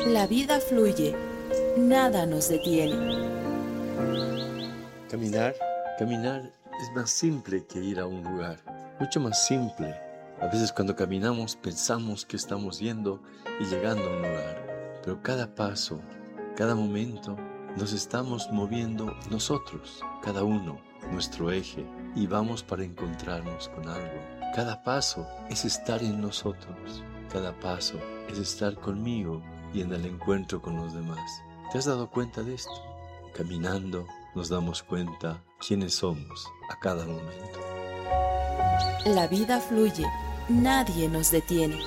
La vida fluye, nada nos detiene. Caminar es más simple que ir a un lugar, mucho más simple. A veces cuando caminamos pensamos que estamos yendo y llegando a un lugar, pero cada paso, cada momento, nos estamos moviendo nosotros, cada uno, nuestro eje, y vamos para encontrarnos con algo. Cada paso es estar en nosotros, cada paso es estar conmigo y en el encuentro con los demás. ¿Te has dado cuenta de esto? Caminando nos damos cuenta quiénes somos a cada momento. La vida fluye, nadie nos detiene.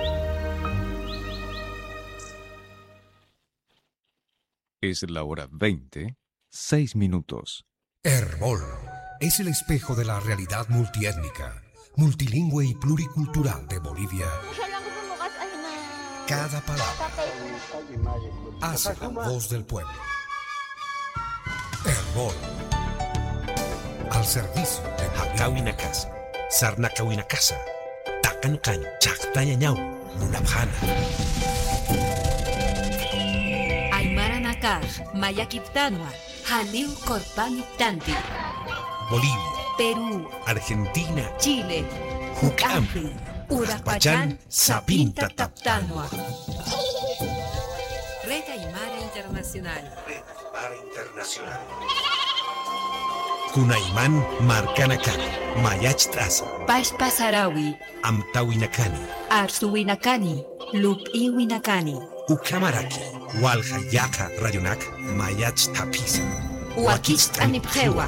Es la hora 20, 6 minutos. Herbol es el espejo de la realidad multiétnica, multilingüe y pluricultural de Bolivia. Cada palabra hace la voz del pueblo. Herbol, al servicio de Hakawina casa, Sarnakawina casa, Takan kan, Chaktaya ñau, Munabhana. Aymara Nakar, Mayakiptanua, Haliu Korpaniptanti. Bolivia, Perú, Argentina, Chile, Jucampi, Urapachán, Sapinta Taptanua. Red Aymara Internacional. Red Aymara Internacional. Kunaiman Marcanacan, Mayachtraza, Pashpa Sarawi, Amtawinacani, Arsuwinacani, Lupiwinacani, Ucamaraki, Walhayaka Rayonac, Mayach Tapisa, Huaquistanipjewa.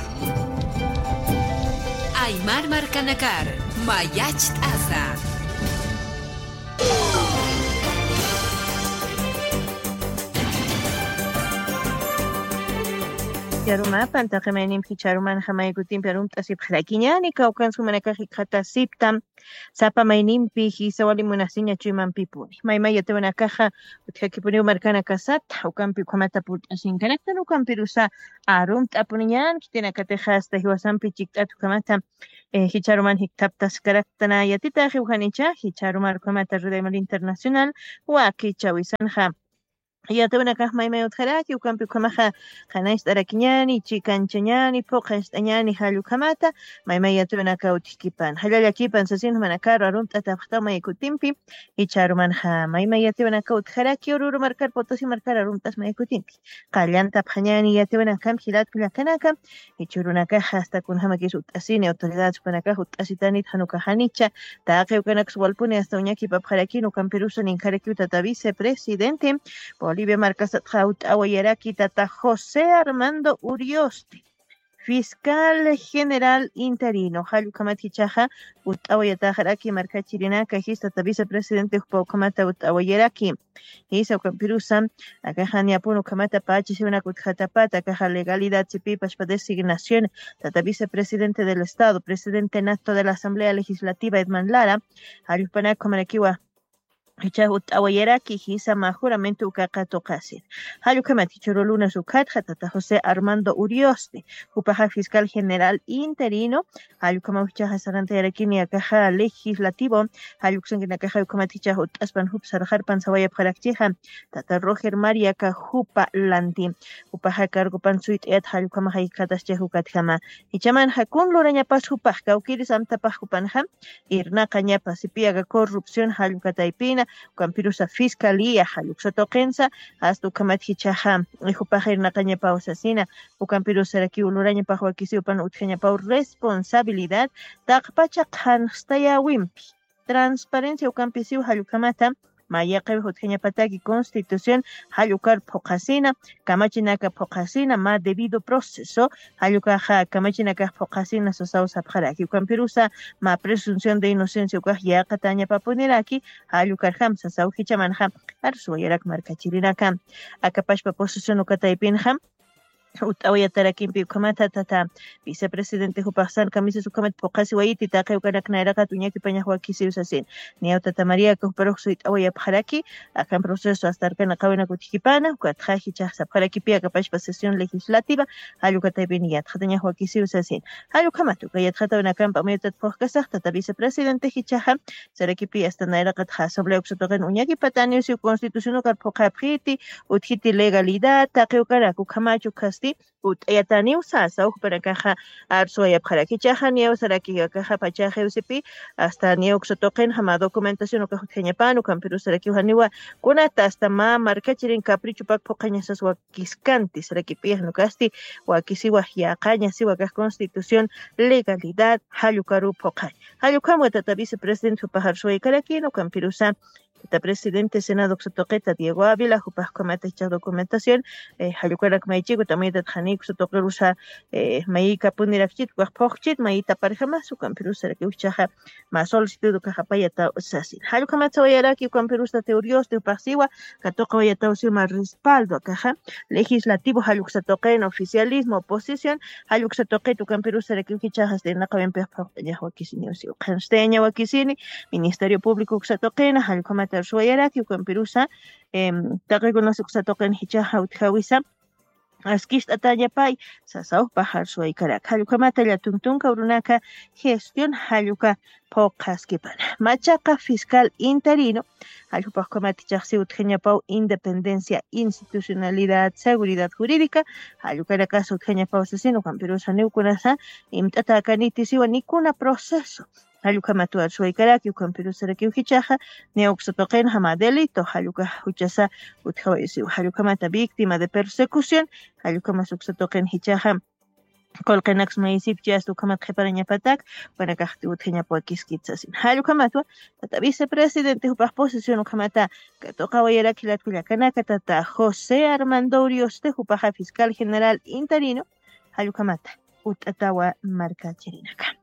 Aymar Marcanakar, Mayach Taza. Yaruma pantaqemaynim hicharuman hamaykutin perum tasip khrakiñani kawkan sumanakaji khata siptam sapamayninpi hisawali munasiña chuyman pipuni maymaya tewanakaja utkakipuni markana kasat ukampi khamata put asinkanakta ukampi rusa arum tapuniñan kitinakateja hasta hiwasampi chiktatu kamata hicharuman hiktaptas karaktana yatita hiwhanicha hicharuman kamata rudaymal internacional wa kichawisanja Yatawinakaj maymay utjaraki ukampi ukamaja qanaysh t'arakiñani chikanchañani puqash t'añani hallu kamata maymay yatawinaka utikipan hallallakipan sasinu manakaro arunta tapqtamay kutimpi icharumanja maymay yatawinaka utjaraki ururu markar Potosí markar aruntas may kutimpi qallanta phañani yatawinakam hilatkullakanaka ichurunaka hasta kunhamakis utasini autoridades panaka utasitanit hanukajanicha taqewkanak suwalpuni hasta uñaki papqarakinu kampirusa ninkareki tata vicepresidente Bolivia marcas Awayaraki Tata José Armando Urioste, fiscal general interino. Halu Kamati Chaja, Awayatajaraki, marca Chirina, Cajista, vicepresidente Kamata Awayaraki. Isa Campirusan, Akajania Puno Kamata Pachi, una Kutjatapata, Caja Legalidad, Chipipas para designación, Tata vicepresidente del Estado, presidente nato de la Asamblea Legislativa Edman Lara, Halu Panakomarakiwa. Hichahut awayaraki hisama juramento ukakato kasin. Halu kamati choroluna sukatja Tata José Armando Urioste, upaja fiscal general interino, halu kamawichaja sarante yarakini akaja legislativo, halu kusangina akaja ukamati chahut aspan hup sarjar pansawaya paraktiha, Tata Roger María Kajupa Lanti, upaja cargo pansuit et halu kamaja ikatas chehukatjama. Hichaman hakun loraña pas hupaj kaukiris amtapaj hupanja, irna kaña pasipiaga corrupción halu kataipina, Campirusa Fiscalía, Haluxotoquensa, hasta Camathichaja, Hijupajer Nakaña Pausasina, Ucampirusa Raki Uluraña Pajuaquisiupan Utgeña Pau responsabilidad, Takpacha Hanstaya Wimpi, transparencia Ucampisiu Halukamata, Mayaque Utgeña Pataki, Constitución, Halukar Pocasina, Camachinaka Pocasina, más debido proceso, Halukaja, Camachinaka Pocasina, Sosausa Paraki, Campirusa, más presunción de inocencia, Ukajia Cataña Papuneraki, Halukar Hamsa, Sauhichamanham, Arsuayarak Marcachirinaka, Acapash Posición Ukataipinham. utawaya tarakinpi ukamata tata vicepresidente hupasan kamisa sukamat pokasi wayiti taqay ukanaknayraqa tuñaki pañaq wakisi usasin niyaw tata María kuparuqsu itawaya pharaki akan proceso hasta arkana qawina kutikipana ukatqaji chaqsa pharakipi akapashpa sesión legislativa allukataypi niyat khatañaq wakisi usasin allukamatu kayat khatawna kampa mayutat pokasaq tata vicepresidente hichaja sarakipi hasta nayraqa asamblea uksatoqen uñaki patanius constitución ukar pokapriti uthiti legalidad taqay ukaraku kamachu kasti utayatani usasa para caja arsuaya para que chaja nieu saraki caja pachaje usipi hasta nieu xotoquen hama documentación o cajuñapan o camperu saraki haniwa kunata hasta ma marcachirin capricho pak poqañasas wakiskanti saraki piano casti wakisiwa yaqaña siwa constitución legalidad halukaru poqay halukamu tata vicepresidente pajar suay karaki no camperu sa tata presidente senado xotoqeta Diego Ávila hupaj komata icha documentación halukarak maychiku tamita thanik xotoqerusa mayika punirakchit waqpoqchit mayita parjama su camperusa que uchaja ma solicitud caja payata usasi halukamata wayaraki camperusa teorios de pasiva katoqa wayata usima respaldo caja legislativo haluksa toqen oficialismo oposición haluksa toqetu camperusa que uchaja de naqaben peqpoq ya wakisini usi qansteña wakisini ministerio público uksatoqena halukamata suayaraki camperusa taqay conoce uksatoqen hichaja uthawisa Askist atallapay sasau pajar suay karak halukamata la tuntunka urunaka gestión haluka poqaskipana machaqa fiscal interino halupaqkamati chaqsi utqeñapau independencia institucionalidad seguridad jurídica halukaraka utqeñapau sasino camperusa neukunasa imt'ata kaniti siwa nikuna proceso halukamatu arsuaykaraki camperusaraki uhichaja neoxotoqen hama delito haluka huchasa utqawaysiwa halukamata víctima de persecución halukama suxotoqen hichaja Kolkenax maisip just ukamat qhiparañapatak panakaqti utqhiñapu kiskitsasin halukamatwa tata vicepresidente hupaq posición ukamata katoqa wayaraki latkullakanaka tata José Armando Urioste hupaqa fiscal general interino halukamata utatawa markachirinaka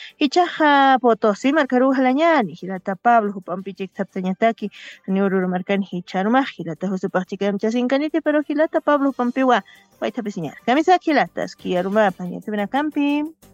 Ichaja Potosí marcaru halañani hilata Pablo hupampichik taptañataki niururu marcani hicharumaj hilata husupaqchikam chasinkaniti pero hilata Pablo hupampiwa waitapisiñar kamisa hilatas kiaruma pañatibina kampi